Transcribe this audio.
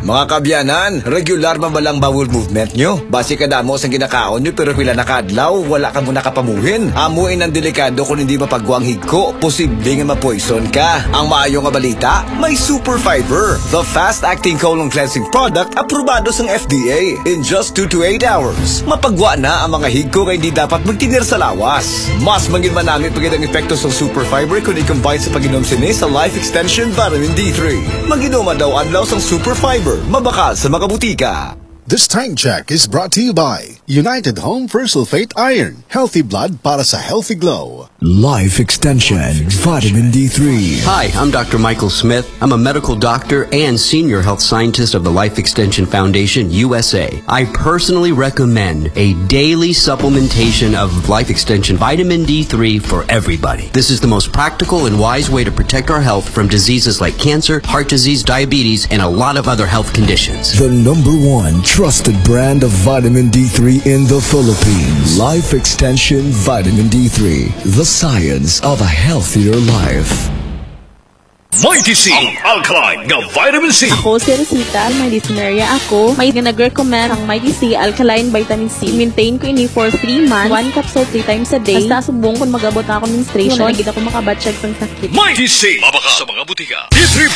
Mga kabyanan, regular ba malang bowel movement nyo? Basi kadamo sa ginakaon nyo pero pila nakadlaw, wala ka muna kapamuhin. Amuin ang delikado kung hindi mapagwang higko, posible nga mapoison ka. Ang maayo nga balita, may Super Fiber, the fast-acting colon cleansing product aprobado sa FDA. In just 2 to 8 hours, mapagwa na ang mga higko nga hindi dapat magtinir sa lawas. Mas mangin man namin pagid ang epekto sa Super Fiber kung i-combine sa pag-inom sini sa Life Extension Vitamin D3. Mag-inom daw adlaw sa Super Fiber, mabakal sa mga butika. This time check is brought to you by United Home for Sulfate Iron. Healthy blood para sa healthy glow. Life Extension Vitamin D3. Hi, I'm Dr. Michael Smith. I'm a medical doctor and senior health scientist of the Life Extension Foundation, USA. I personally recommend a daily supplementation of Life Extension Vitamin D3 for everybody. This is the most practical and wise way to protect our health from diseases like cancer, heart disease, diabetes, and a lot of other health conditions. The #1 trusted brand of vitamin D3 in the Philippines. Life Extension Vitamin D3. The science of a healthier life. Mighty C, ang alkaline nga vitamin C. Ako si Rosita, may listenerya ako. May nag-recommend ang Mighty C Alkaline Vitamin C. Maintain ko ini for 3 months. 1 capsule 3 times a day. Basta subong kung mag-abot ako menstruation. Hindi ako makabatsyag ng sakit. Mighty C, mabaka sa mga butika. D3